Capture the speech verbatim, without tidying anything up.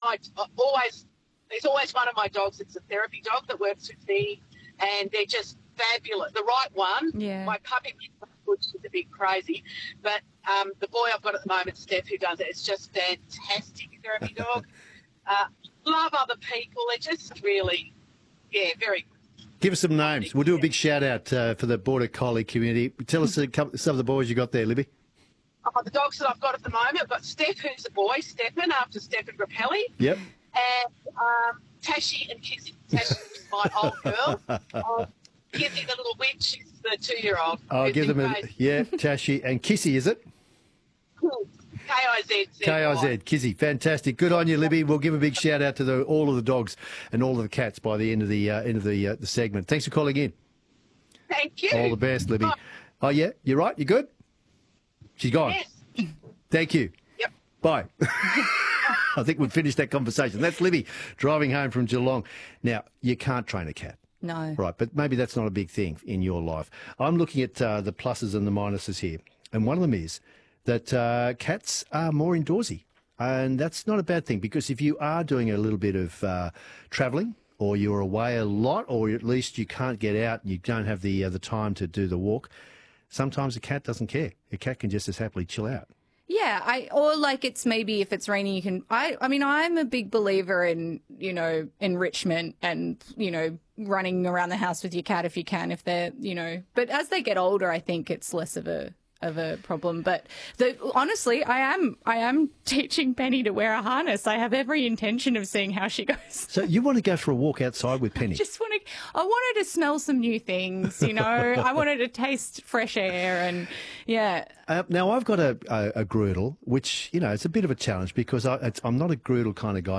my always there's always one of my dogs. It's a therapy dog that works with me, and they're just fabulous. The right one. Yeah. My puppy, which is a bit crazy, but um, the boy I've got at the moment, Steph, who does it, it's just fantastic therapy dog. Uh, love other people. They're just really, yeah, very good. Give us some names. We'll do a big shout out uh, for the Border Collie community. Tell us a couple, some of the boys you got there, Libby. Oh, the dogs that I've got at the moment, I've got Steph, who's a boy, Stefan, after Stefan Grappelli. Yep. And um, Tashi and Kizzy. Tashi is my old girl. Um, Kizzy, the little witch, is the two-year-old. I'll give them a, yeah, Tashi and Kissy, is it? K I Z. K I Z, Kizzy, fantastic. Good on you, Libby. We'll give a big shout out to the, all of the dogs and all of the cats by the end of the uh, end of the uh, the segment. Thanks for calling in. Thank you. All the best, Libby. Bye. Oh yeah, you're right. You good? She's gone. Yes. Thank you. Yep. Bye. I think we've finished that conversation. That's Libby driving home from Geelong. Now, you can't train a cat. No. Right, but maybe that's not a big thing in your life. I'm looking at uh, the pluses and the minuses here, and one of them is that uh, cats are more indoorsy, and that's not a bad thing, because if you are doing a little bit of uh, travelling, or you're away a lot, or at least you can't get out and you don't have the uh, the time to do the walk, sometimes a cat doesn't care. A cat can just as happily chill out. Yeah, I or like it's maybe if it's raining, you can. I I mean, I'm a big believer in you know enrichment and you know running around the house with your cat if you can, if they're you know. But as they get older, I think it's less of a of a problem. But the, honestly, I am I am teaching Penny to wear a harness. I have every intention of seeing how she goes. So you want to go for a walk outside with Penny? I just want to. I want her to smell some new things. You know, I want her to taste fresh air and yeah. Uh, now I've got a, a, a Groodle, which you know it's a bit of a challenge because I, it's, I'm not a Groodle kind of guy.